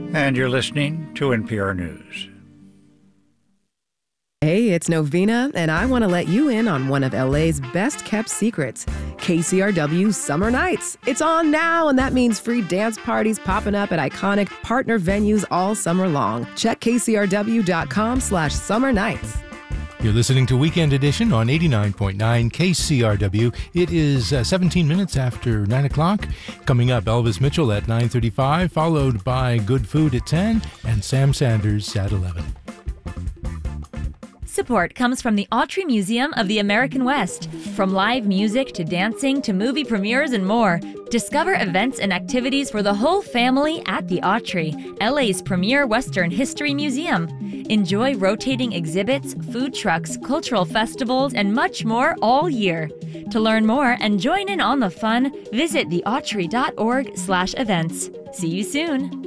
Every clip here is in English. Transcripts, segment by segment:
And you're listening to NPR News. Hey, it's Novena, and I want to let you in on one of LA's best-kept secrets, KCRW's Summer Nights. It's on now, and that means free dance parties popping up at iconic partner venues all summer long. Check kcrw.com/summer nights. You're listening to Weekend Edition on 89.9 KCRW. It is 17 minutes after 9 o'clock. Coming up, Elvis Mitchell at 9:35, followed by Good Food at 10, and Sam Sanders at 11. Support comes from the Autry Museum of the American West. From live music to dancing to movie premieres and more, discover events and activities for the whole family at the Autry, LA's premier Western history museum. Enjoy rotating exhibits, food trucks, cultural festivals, and much more all year. To learn more and join in on the fun, visit theautry.org/events. See you soon.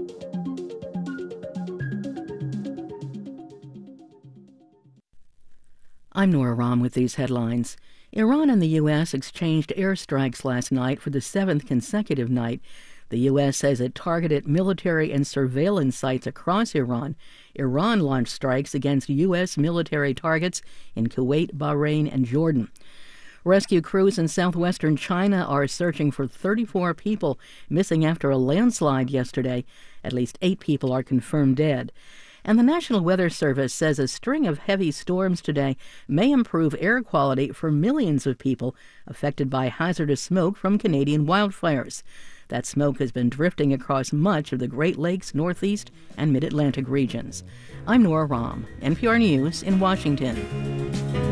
I'm Nora Rahm with these headlines. Iran and the U.S. exchanged airstrikes last night for the 7th consecutive night. The U.S. says it targeted military and surveillance sites across Iran. Iran launched strikes against U.S. military targets in Kuwait, Bahrain, and Jordan. Rescue crews in southwestern China are searching for 34 people missing after a landslide yesterday. At least 8 people are confirmed dead. And the National Weather Service says a string of heavy storms today may improve air quality for millions of people affected by hazardous smoke from Canadian wildfires. That smoke has been drifting across much of the Great Lakes, Northeast, and Mid-Atlantic regions. I'm Nora Rahm, NPR News in Washington.